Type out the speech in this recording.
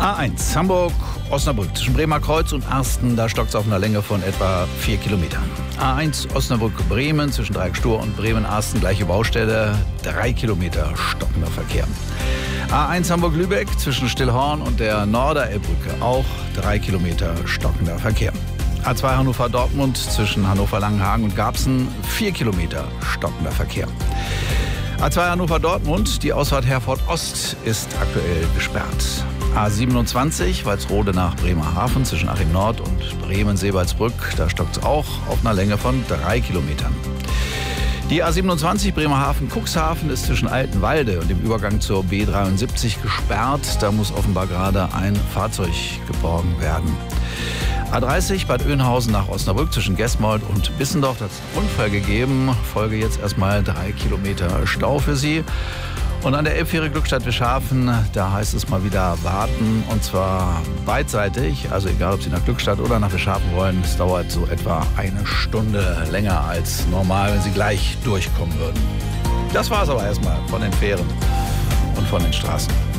A1 Hamburg-Osnabrück zwischen Bremer Kreuz und Arsten, da stockt es auf einer Länge von etwa 4 Kilometern. A1 Osnabrück-Bremen zwischen Dreieckstur und Bremen-Arsten, gleiche Baustelle, 3 Kilometer stockender Verkehr. A1 Hamburg-Lübeck zwischen Stillhorn und der Norderelbbrücke, auch 3 Kilometer stockender Verkehr. A2 Hannover-Dortmund zwischen Hannover-Langenhagen und Garbsen, 4 Kilometer stockender Verkehr. A2 Hannover-Dortmund, die Ausfahrt Herford-Ost ist aktuell gesperrt. A27 Walsrode nach Bremerhaven zwischen Achim Nord und Bremen-Seebaldsbrück, da stockt es auch auf einer Länge von 3 Kilometern. Die A27 Bremerhaven-Cuxhaven ist zwischen Altenwalde und dem Übergang zur B73 gesperrt. Da muss offenbar gerade ein Fahrzeug geborgen werden. A30 Bad Oeynhausen nach Osnabrück zwischen Gesmold und Bissendorf. Das ist ein Unfall gegeben. Folge jetzt erstmal 3 Kilometer Stau für Sie. Und an der Elbfähre Glückstadt-Wischhafen, da heißt es mal wieder warten. Und zwar beidseitig. Also egal, ob Sie nach Glückstadt oder nach Wischhafen wollen. Es dauert so etwa eine Stunde länger als normal, wenn Sie gleich durchkommen würden. Das war es aber erstmal von den Fähren und von den Straßen.